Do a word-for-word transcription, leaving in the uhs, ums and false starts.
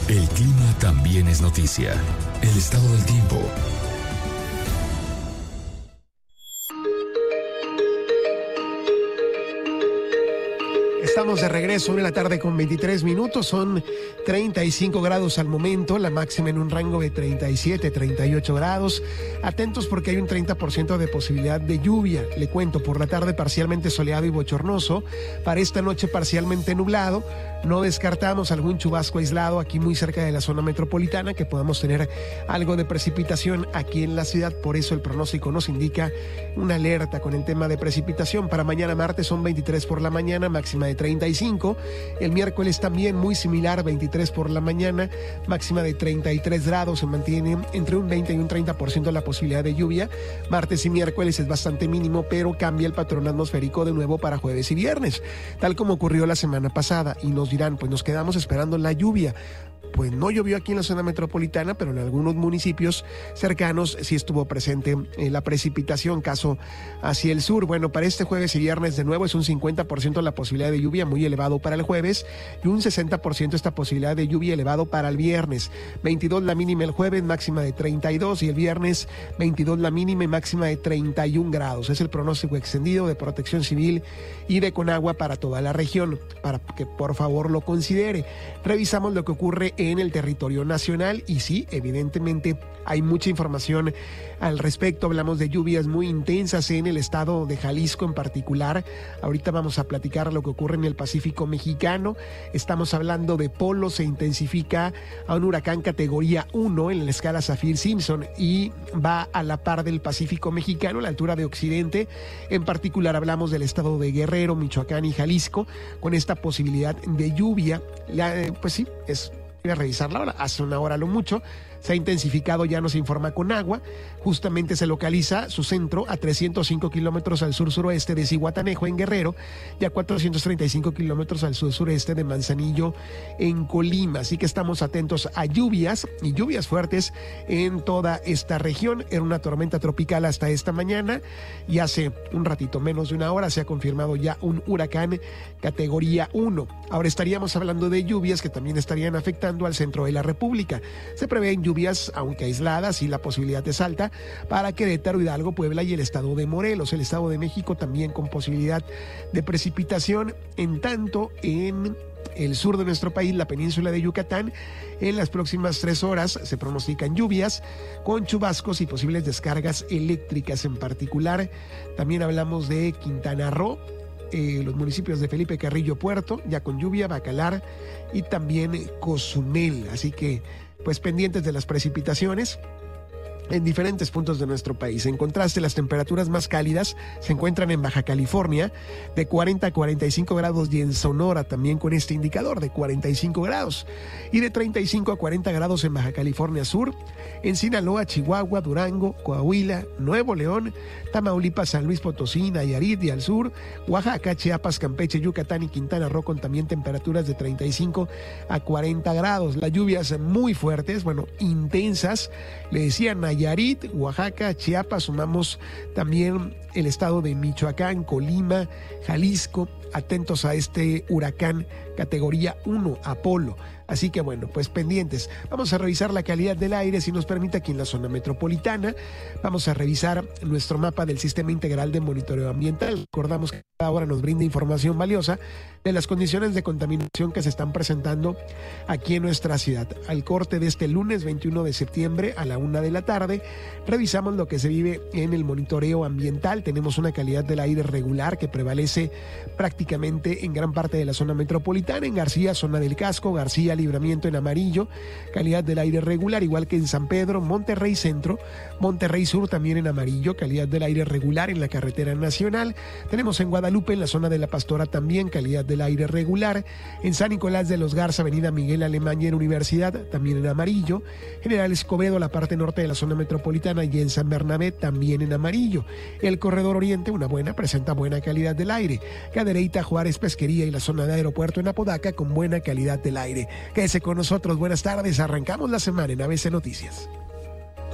El clima también es noticia. El estado del tiempo. Estamos de regreso, una de la tarde con veintitrés minutos, son treinta y cinco grados al momento, la máxima en un rango de treinta y siete, treinta y ocho grados. Atentos porque hay un treinta por ciento de posibilidad de lluvia. Le cuento, por la tarde parcialmente soleado y bochornoso, para esta noche parcialmente nublado. No descartamos algún chubasco aislado aquí muy cerca de la zona metropolitana, que podamos tener algo de precipitación aquí en la ciudad. Por eso el pronóstico nos indica una alerta con el tema de precipitación. Para mañana martes son veintitrés por la mañana, máxima de treinta y cinco. El miércoles también muy similar, veintitrés por la mañana, máxima de treinta y tres grados. Se mantiene entre un veinte y un treinta por ciento la posibilidad de lluvia. Martes y miércoles es bastante mínimo, pero cambia el patrón atmosférico de nuevo para jueves y viernes, tal como ocurrió la semana pasada. Y nos dirán, pues nos quedamos esperando la lluvia. Pues no llovió aquí en la zona metropolitana, pero en algunos municipios cercanos sí estuvo presente eh, la precipitación, caso hacia el sur. Bueno, para este jueves y viernes de nuevo es un cincuenta por ciento la posibilidad de lluvia, muy elevado para el jueves, y un sesenta por ciento esta posibilidad de lluvia, elevado para el viernes. veintidós la mínima el jueves, máxima de treinta y dos, y el viernes veintidós la mínima y máxima de treinta y un grados. Es el pronóstico extendido de Protección Civil y de Conagua para toda la región, para que por favor lo considere. Revisamos lo que ocurre en el territorio nacional y sí, evidentemente hay mucha información al respecto. Hablamos de lluvias muy intensas en el estado de Jalisco en particular. Ahorita vamos a platicar lo que ocurre en el Pacífico mexicano. Estamos hablando de Polo, se intensifica a un huracán categoría uno en la escala Saffir-Simpson y va a la par del Pacífico mexicano a la altura de Occidente. En particular hablamos del estado de Guerrero, Michoacán y Jalisco con esta posibilidad de lluvia. La, pues sí, es Voy a revisarla ahora, hace una hora lo mucho, se ha intensificado, ya nos informa Conagua, justamente se localiza su centro a trescientos cinco kilómetros al sur-suroeste de Zihuatanejo en Guerrero y a cuatrocientos treinta y cinco kilómetros al sur-sureste de Manzanillo en Colima, así que estamos atentos a lluvias y lluvias fuertes en toda esta región. Era una tormenta tropical hasta esta mañana y hace un ratito, menos de una hora, se ha confirmado ya un huracán categoría uno. Ahora estaríamos hablando de lluvias que también estarían afectando al centro de la República. Se prevén lluvias, aunque aisladas, y la posibilidad es alta para Querétaro, Hidalgo, Puebla y el estado de Morelos. El estado de México también con posibilidad de precipitación. En tanto, en el sur de nuestro país, la península de Yucatán, en las próximas tres horas se pronostican lluvias con chubascos y posibles descargas eléctricas. En particular, también hablamos de Quintana Roo, Eh, los municipios de Felipe Carrillo Puerto, ya con lluvia, Bacalar y también Cozumel. Así que, pues pendientes de las precipitaciones en diferentes puntos de nuestro país. En contraste, las temperaturas más cálidas se encuentran en Baja California, de cuarenta a cuarenta y cinco grados, y en Sonora también con este indicador de cuarenta y cinco grados, y de treinta y cinco a cuarenta grados en Baja California Sur, en Sinaloa, Chihuahua, Durango, Coahuila, Nuevo León, Tamaulipas, San Luis Potosí, Nayarit y al sur, Oaxaca, Chiapas, Campeche, Yucatán y Quintana Roo con también temperaturas de treinta y cinco a cuarenta grados. Las lluvias muy fuertes, bueno, intensas, le decía Nayarit, Nayarit, Oaxaca, Chiapas, sumamos también el estado de Michoacán, Colima, Jalisco, atentos a este huracán categoría uno, Apolo. Así que bueno, pues pendientes. Vamos a revisar la calidad del aire, si nos permite, aquí en la zona metropolitana. Vamos a revisar nuestro mapa del Sistema Integral de Monitoreo Ambiental. Recordamos que cada hora nos brinda información valiosa de las condiciones de contaminación que se están presentando aquí en nuestra ciudad. Al corte de este lunes veintiuno de septiembre a la una de la tarde, revisamos lo que se vive en el monitoreo ambiental. Tenemos una calidad del aire regular que prevalece prácticamente en gran parte de la zona metropolitana. En García, zona del Casco, García, Libramiento en amarillo, calidad del aire regular, igual que en San Pedro, Monterrey Centro, Monterrey Sur también en amarillo, calidad del aire regular en la carretera nacional. Tenemos en Guadalupe, en la zona de La Pastora también, calidad del aire regular. En San Nicolás de los Garza, avenida Miguel Alemán y en Universidad, también en amarillo. General Escobedo, la parte norte de la zona metropolitana, y en San Bernabé también en amarillo. El Corredor Oriente, una buena, presenta buena calidad del aire. Cadereyta, Juárez, Pesquería y la zona de aeropuerto en Apodaca con buena calidad del aire. Quédese con nosotros, buenas tardes, arrancamos la semana en A B C Noticias.